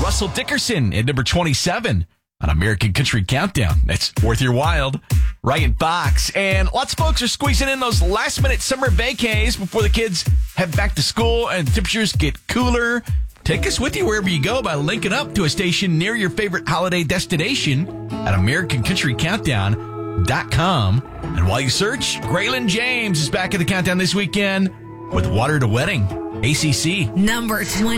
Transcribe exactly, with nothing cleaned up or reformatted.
Russell Dickerson at number twenty-seven on American Country Countdown. That's worth your while. Ryan Fox. And lots of folks are squeezing in those last-minute summer vacays before the kids head back to school and temperatures get cooler. Take us with you wherever you go by linking up to a station near your favorite holiday destination at American Country Countdown dot com. And while you search, Graylin James is back at the countdown this weekend with Water to Wedding, A C C. Number twenty.